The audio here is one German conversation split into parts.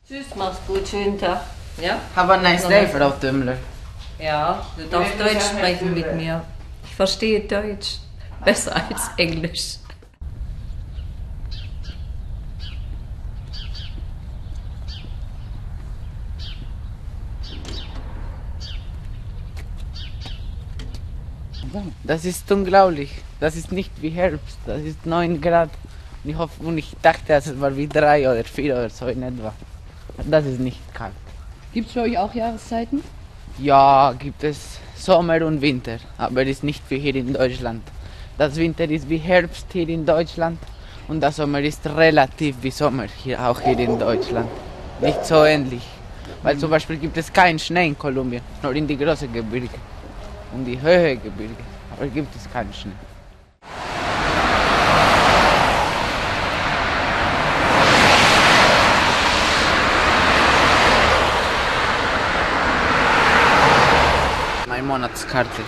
Tschüss, mach's gut, schönen Tag. Ja? Have a nice day, Frau Tümmler. Ja, du darfst Deutsch sprechen mit mir. Ich verstehe Deutsch besser als Englisch. Das ist unglaublich. Das ist nicht wie Herbst. Das ist 9 Grad. Und ich dachte, es war wie 3 oder 4 oder so in etwa. Das ist nicht kalt. Gibt es bei euch auch Jahreszeiten? Ja, gibt es Sommer und Winter, aber ist nicht wie hier in Deutschland. Das Winter ist wie Herbst hier in Deutschland und der Sommer ist relativ wie Sommer auch hier in Deutschland. Nicht so ähnlich, weil zum Beispiel gibt es keinen Schnee in Kolumbien, nur in die großen Gebirge und die höheren Gebirge, aber gibt es keinen Schnee. Meine Monatskarte.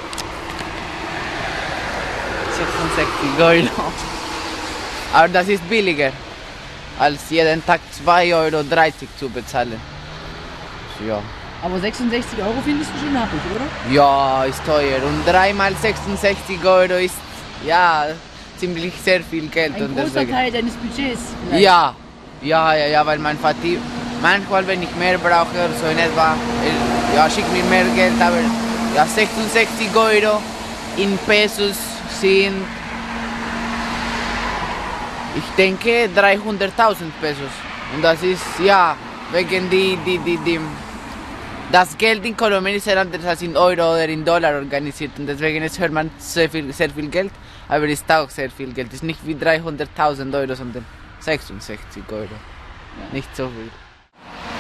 66 €. Aber das ist billiger, als jeden Tag 2,30 € zu bezahlen. Ja. Aber 66 € findest du schon happig, oder? Ja, ist teuer. Und 3 mal 66 € ist ja ziemlich sehr viel Geld. Ein und großer deswegen, Teil deines Budgets. Vielleicht. ja, weil mein Vater, manchmal wenn ich mehr brauche, so in etwa, ja, schickt mir mehr Geld, aber ja, 66 € in Pesos sind, ich denke, 300.000 Pesos. Und das ist, ja, wegen das Geld in Kolumbien ist sehr anders als in Euro oder in Dollar organisiert. Und deswegen hört man sehr viel Geld, aber es ist auch sehr viel Geld. Es ist nicht wie 300.000 €, sondern 66 €. Nicht so viel.